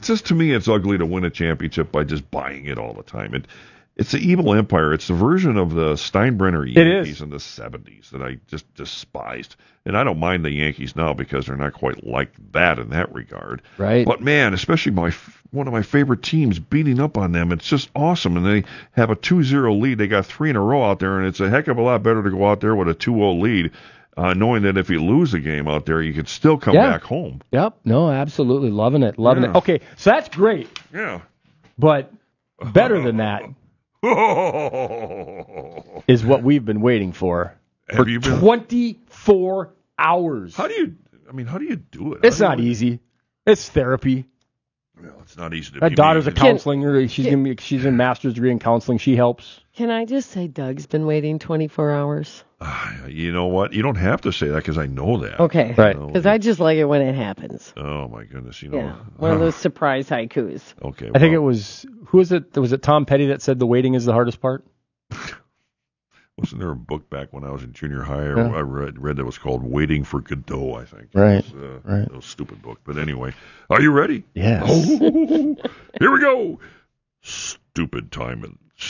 just, to me, it's ugly to win a championship by just buying it all the time. It's the evil empire. It's the version of the Steinbrenner Yankees in the 70s that I just despised. And I don't mind the Yankees now because they're not quite like that in that regard. Right. But, man, especially one of my favorite teams beating up on them, it's just awesome. And they have a 2-0 lead. They got 3 in a row out there, and it's a heck of a lot better to go out there with a 2-0 lead, knowing that if you lose a game out there, you can still come back home. Yep. No, absolutely. Loving it. It. Okay, so that's great. Yeah. But better than that is what we've been waiting for. Have you been 24 hours? How do you do it? It's not easy. It's therapy. Well, it's not easy to My be daughter's a me. counseling. She's in a master's degree in counseling. She helps. Can I just say Doug's been waiting 24 hours? You know what? You don't have to say that because I know that. Okay. Right. Because I just like it when it happens. Oh, my goodness. Yeah. One of those surprise haikus. Okay. I think it was, who was it? Was it Tom Petty that said the waiting is the hardest part? Wasn't there a book back when I was in junior high I read that was called Waiting for Godot, I think. Right. It was, right. A stupid book. But anyway, are you ready? Yes. Oh, here we go. Stupid time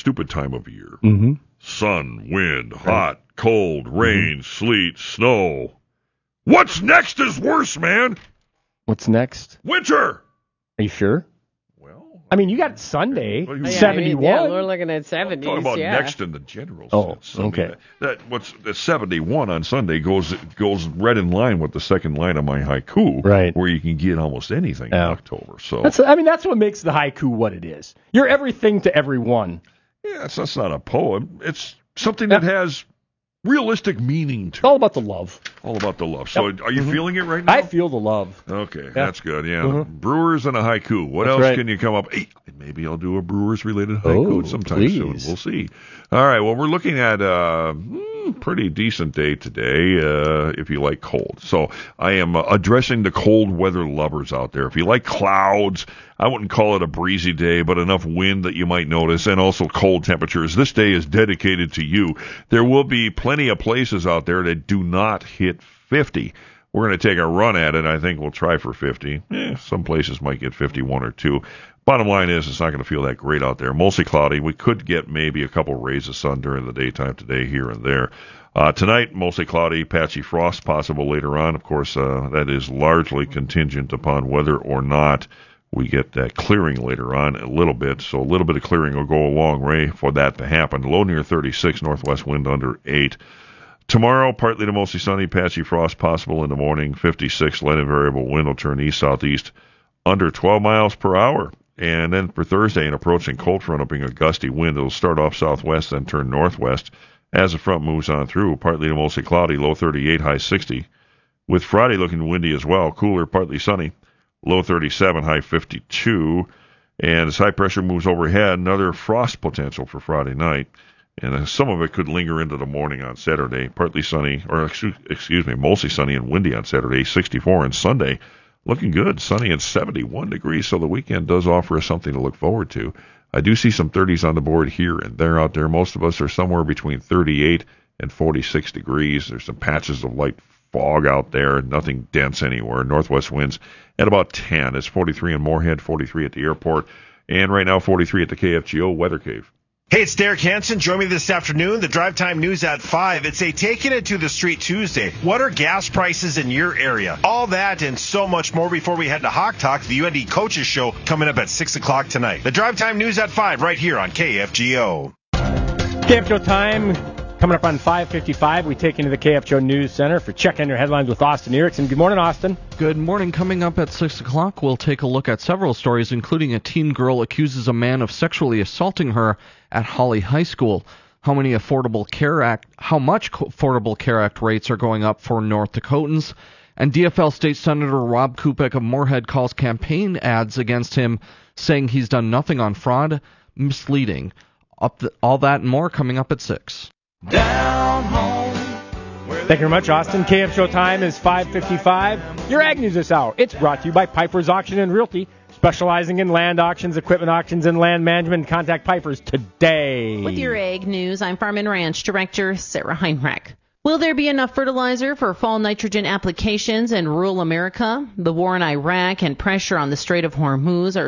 of year. Mm-hmm. Sun, wind, hot, cold, rain, sleet, snow. What's next is worse, man. What's next? Winter. Are you sure? Well, I mean, you got Sunday, Well, 71. Yeah, we're looking at 70s. I'm talking about next in the general sense. Okay. The 71 on Sunday goes right in line with the second line of my haiku, right? Where you can get almost anything in October. So that's what makes the haiku what it is. You're everything to everyone. Yeah, that's not a poem. It's something that has realistic meaning to it. All about the love. All about the love. So are you feeling it right now? I feel the love. Okay, that's good. Yeah. Brewers and a haiku. What else can you come up? Hey, maybe I'll do a Brewers-related haiku sometime soon. We'll see. All right, well, we're looking at a pretty decent day today, if you like cold. So I am addressing the cold weather lovers out there. If you like clouds, I wouldn't call it a breezy day, but enough wind that you might notice, and also cold temperatures. This day is dedicated to you. There will be plenty of places out there that do not hit 50. We're going to take a run at it. I think we'll try for 50. Some places might get 51 or 2. Bottom line is it's not going to feel that great out there. Mostly cloudy. We could get maybe a couple rays of sun during the daytime today here and there. Tonight, mostly cloudy, patchy frost possible later on. Of course, that is largely contingent upon whether or not we get that clearing later on a little bit. So a little bit of clearing will go a long way for that to happen. Low near 36, northwest wind under 8. Tomorrow, partly to mostly sunny, patchy frost possible in the morning. 56, light and variable wind will turn east-southeast under 12 miles per hour. And then for Thursday, an approaching cold front will bring a gusty wind. It'll start off southwest, then turn northwest as the front moves on through. Partly to mostly cloudy, low 38, high 60. With Friday looking windy as well, cooler, partly sunny, low 37, high 52. And as high pressure moves overhead, another frost potential for Friday night. And some of it could linger into the morning on Saturday. Partly sunny, mostly sunny and windy on Saturday, 64, and Sunday looking good, sunny and 71 degrees, so the weekend does offer us something to look forward to. I do see some 30s on the board here and there out there. Most of us are somewhere between 38 and 46 degrees. There's some patches of light fog out there, nothing dense anywhere. Northwest winds at about 10. It's 43 in Moorhead, 43 at the airport, and right now 43 at the KFGO Weather Cave. Hey, it's Derek Hansen. Join me this afternoon, the Drive Time News at 5. It's a Taking It to the Street Tuesday. What are gas prices in your area? All that and so much more before we head to Hawk Talk, the UND Coaches Show, coming up at 6 o'clock tonight. The Drive Time News at 5 right here on KFGO. KFGO time coming up on 5:55. We take you to the KFGO News Center for Check On Your Headlines with Austin Erickson. Good morning, Austin. Good morning. Coming up at 6 o'clock, we'll take a look at several stories, including a teen girl accuses a man of sexually assaulting her at Holly High School. How much Affordable Care Act rates are going up for North Dakotans. And DFL State Senator Rob Kupek of Moorhead calls campaign ads against him, saying he's done nothing on fraud, misleading. All that and more coming up at 6. Down home. Thank you very much, Austin. KFGO time is 5:55. Your Ag News this hour. It's brought to you by Piper's Auction and Realty, specializing in land auctions, equipment auctions, and land management. Contact Piper's today. With your Ag News, I'm Farm and Ranch Director Sarah Heinrich. Will there be enough fertilizer for fall nitrogen applications in rural America? The war in Iraq and pressure on the Strait of Hormuz are